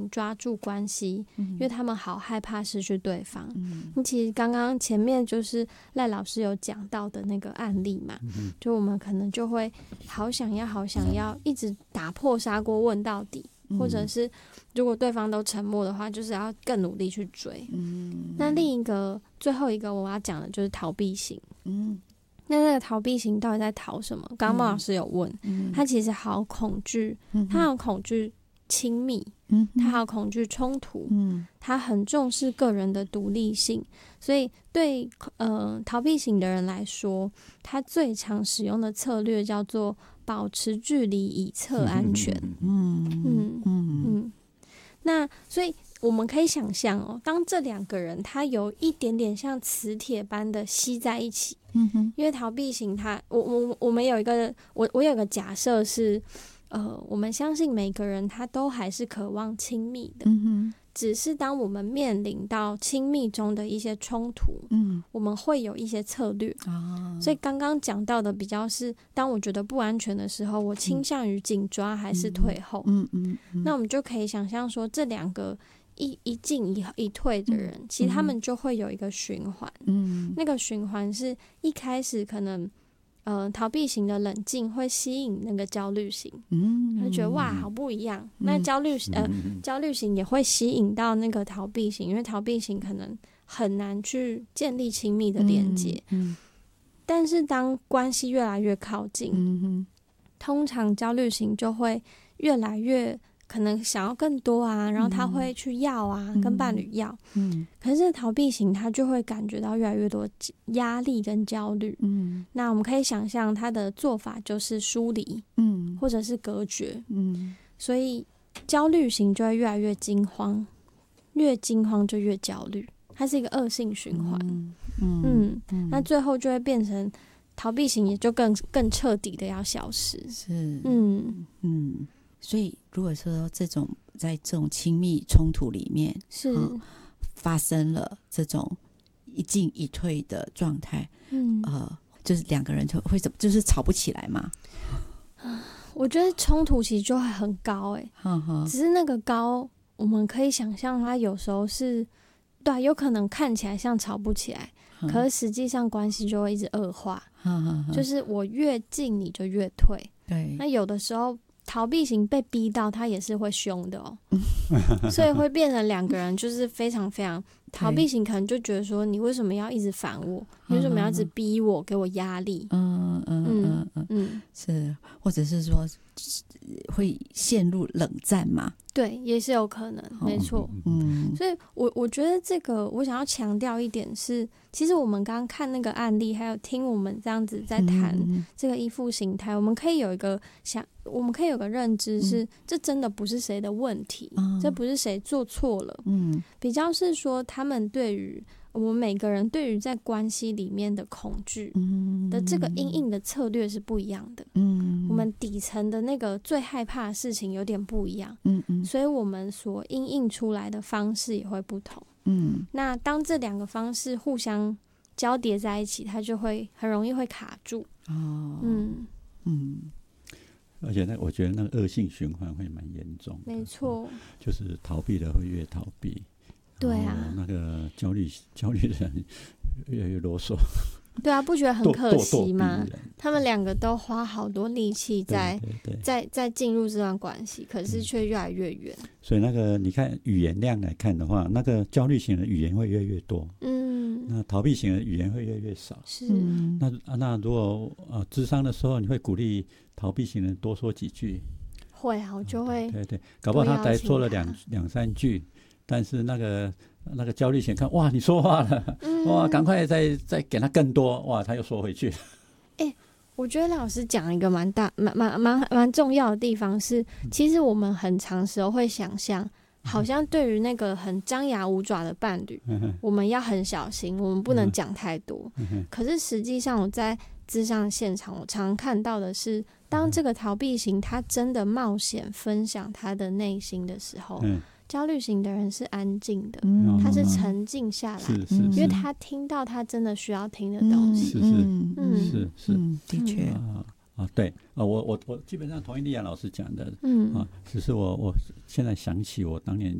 抓住关系，因为他们好害怕失去对方。其实刚刚前面就是赖老师有讲到的那个案例嘛，就我们可能就会好想要一直打破砂锅问到底，或者是如果对方都沉默的话，就是要更努力去追。那另一个最后一个我要讲的就是逃避型。那个逃避型到底在逃什么？刚刚孟老师有问，他其实好恐惧，他好恐惧亲密，他好恐惧冲突，他很重视个人的独立性，所以对逃避型的人来说，他最常使用的策略叫做保持距离以测安全。那所以我们可以想象哦，当这两个人他有一点点像磁铁般的吸在一起，因为逃避型他我们有一个我有个假设是我们相信每个人他都还是渴望亲密的，只是当我们面临到亲密中的一些冲突，我们会有一些策略。所以刚刚讲到的比较是，当我觉得不安全的时候，我倾向于紧抓还是退后。那我们就可以想象说，这两个一进一退的人，其实他们就会有一个循环。那个循环是一开始可能逃避型的冷静会吸引那个焦虑型，就觉得哇好不一样。那焦虑型也会吸引到那个逃避型，因为逃避型可能很难去建立亲密的连接。但是当关系越来越靠近，通常焦虑型就会越来越可能想要更多啊，然后他会去要啊，跟伴侣要。可是逃避型他就会感觉到越来越多压力跟焦虑。那我们可以想象他的做法就是疏离，或者是隔绝。所以焦虑型就会越来越惊慌，越惊慌就越焦虑，它是一个恶性循环。那最后就会变成逃避型也就更彻底的要消失。 所以如果说在这种亲密冲突里面是发生了这种一进一退的状态，就是两个人就会就是吵不起来嘛。 我觉得冲突其实就会很高只是那个高我们可以想象它有时候是对，有可能看起来像吵不起来，可是实际上关系就会一直恶化。就是我越近你就越退。对，那有的时候逃避型被逼到他也是会凶的所以会变成两个人就是非常非常逃避型，可能就觉得说你为什么要一直烦我，你为什么要一直逼我，给我压力。 是，或者是说会陷入冷战嘛。 对，也是有可能，没错。所以我觉得这个我想要强调一点是，其实我们刚刚看那个案例，还有听我们这样子在谈这个依附形态，我们可以有一个认知是，这真的不是谁的问题，这不是谁做错了，比较是说他们对于我们每个人对于在关系里面的恐惧的这个因应的策略是不一样的。我们底层的那个最害怕的事情有点不一样，所以我们所因应出来的方式也会不同。那当这两个方式互相交叠在一起，它就会很容易会卡住。 而且我觉得那个恶性循环会蛮严重的。 没错， 就是逃避的会越逃避。 对啊， 那个焦虑的人越来越啰嗦。 对啊，不觉得很可惜吗？他们两个都花好多力气在进入这段关系，可是却越来越远。 所以那个你看语言量来看的话，那个焦虑型的语言会越来越多，那逃避型的语言会越来越少。 是， 那如果諮商的时候，你会鼓励逃避型的人多说几句？ 会啊，我就会。 对，搞不好他才说了两三句。但是那个焦虑型看，哇，你说话了，哇，赶快再给他更多，哇，他又说回去。 我觉得老师讲一个蛮重要的地方是，其实我们很常时候会想象，好像对于那个很张牙舞爪的伴侣，我们要很小心，我们不能讲太多。可是实际上我在諮商现场，我常常看到的是，当这个逃避型他真的冒险分享他的内心的时候，焦虑型的人是安静的，他是沉静下来，因为他听到他真的需要听的东西。 是， 的确对，我基本上同意丽雅老师讲的，只是我现在想起我当年